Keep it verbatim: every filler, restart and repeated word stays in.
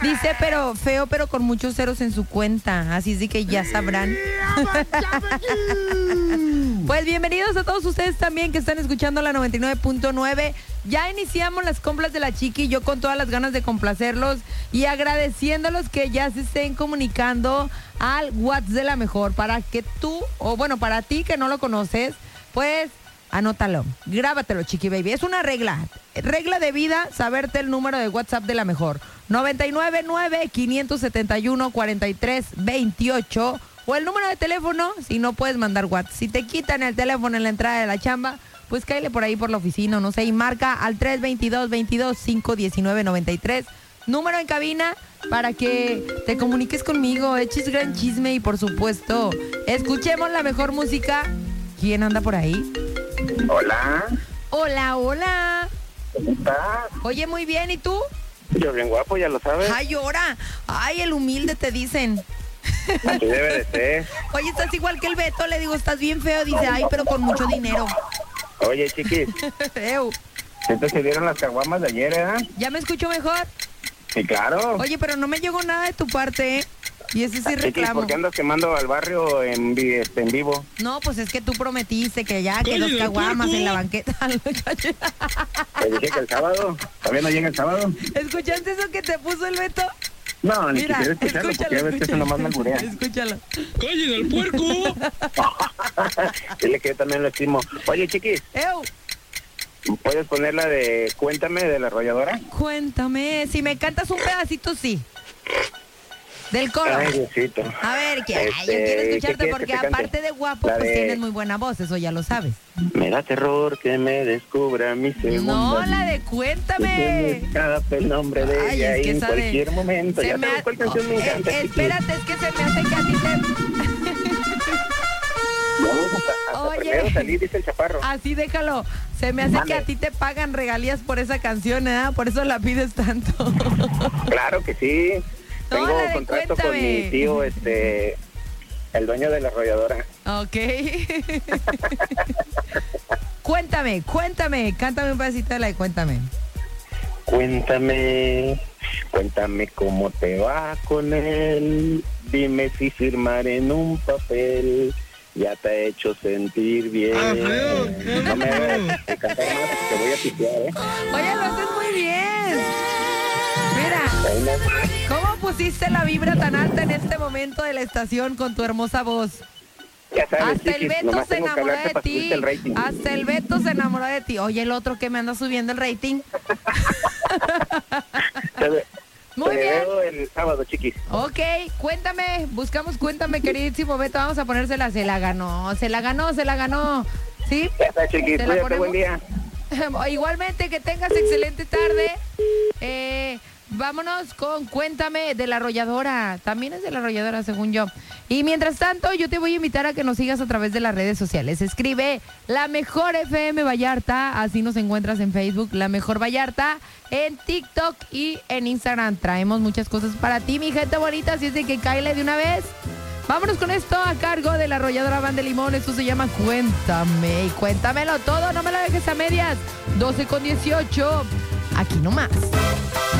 Dice, pero feo, pero con muchos ceros en su cuenta. Así es de que ya sabrán. Pues bienvenidos a todos ustedes también que están escuchando la noventa y nueve punto nueve. Ya iniciamos las compras de la Chiqui, yo con todas las ganas de complacerlos y agradeciéndolos que ya se estén comunicando al WhatsApp de la mejor para que tú, o bueno, para ti que no lo conoces, pues anótalo, grábatelo, Chiqui Baby. Es una regla, regla de vida, saberte el número de WhatsApp de la mejor. noventa y nueve nueve, quinientos setenta y uno, cuarenta y tres veintiocho o el número de teléfono si no puedes mandar WhatsApp. Si te quitan el teléfono en la entrada de la chamba, pues cáele por ahí por la oficina, no sé, y marca al tres veintidós, veintidós, cinco diecinueve, noventa y tres. Número en cabina para que te comuniques conmigo, eches gran chisme y por supuesto, escuchemos la mejor música. ¿Quién anda por ahí? Hola. Hola, hola. ¿Cómo estás? Oye, muy bien, ¿y tú? Yo bien guapo, ya lo sabes. Ay, ahora. Ay, el humilde te dicen. Así debe de ser. Oye, estás igual que el Beto, le digo, estás bien feo. Dice, ay, pero con mucho dinero. Oye, chiquis. Eu. ¿Sí te sirvieron las caguamas de ayer, eh? ¿Ya me escucho mejor? Sí, claro. Oye, pero no me llegó nada de tu parte, ¿eh? Y ese sí Chiquis, reclamo. ¿por qué andas quemando al barrio en, vi- este, en vivo? No, pues es que tú prometiste que ya, que dos caguamas en la banqueta. Te dije que el sábado. ¿Todavía no llega el sábado? ¿Escuchaste eso que te puso el Beto? No, ni Mira, quisiera escucharlo porque escúchalo, ya ves que eso nomás me alburea. escúchalo. ¡Callen al puerco! Dile que yo también lo estimo. Oye, chiquis, Eu, ¿puedes poner la de Cuéntame de la arrolladora? cuéntame, si me cantas un pedacito, sí. Del coro. Ay, Diosito. A ver, que ay, yo Este, quiero ¿qué escucharte quieres porque que te cante? aparte de guapo, La pues de- tienes muy buena voz, eso ya lo sabes. Me da terror que me descubra mi segunda. No, la de Que se cuéntame. me escape el nombre de Ay, ella es que y en esa de- cualquier momento. Se Ya me sabes ha- cuál canción me eh, encanta. chiquis. espérate, es que se me hace que a ti te... Vamos hasta, hasta Oye. primero salir, dice el chaparro. Así déjalo. Se me hace Mande. que a ti te pagan regalías por esa canción, ¿eh? Por eso la pides tanto. Claro que sí. No, Tengo la de contrato con Cuéntame. mi tío, este, el dueño de la arrolladora. Ok. Cuéntame, cuéntame. Cántame un pedacito de la de Cuéntame. Cuéntame, cuéntame cómo te va con él. Dime si firmar en un papel ya te ha hecho sentir bien. Ah, feo, qué No me feo. hagas de cantar más, te voy a pitear, ¿eh? Oye, lo haces muy bien. Mira, Ahí no- ¿cómo pusiste la vibra tan alta en este momento de la estación con tu hermosa voz? Ya sabes, Hasta el chiquis, Beto nomás se tengo que enamoró hablarte de para ti. subirte el rating. Hasta el Beto se enamoró de ti. Oye, el otro que me anda subiendo el rating. Te, ve- Muy te bien. veo el sábado, chiquis. Ok, cuéntame, buscamos Cuéntame, queridísimo Beto. Vamos a ponérsela. Se la ganó, se la ganó, se la ganó. ¿Sí? Ya está, chiquis, ¿Te la cuídate, buen día. Igualmente, que tengas excelente tarde. Eh, vámonos con Cuéntame de la arrolladora. También es de la arrolladora, según yo. Y mientras tanto, yo te voy a invitar a que nos sigas a través de las redes sociales. Escribe La Mejor F M Vallarta. Así nos encuentras en Facebook, La Mejor Vallarta. En TikTok y en Instagram. Traemos muchas cosas para ti, mi gente bonita. Así es de que cáele de una vez. Vámonos con esto a cargo de la arrolladora Van de Limón. Esto se llama Cuéntame. Y cuéntamelo todo, no me lo dejes a medias. doce con dieciocho. Aquí nomás.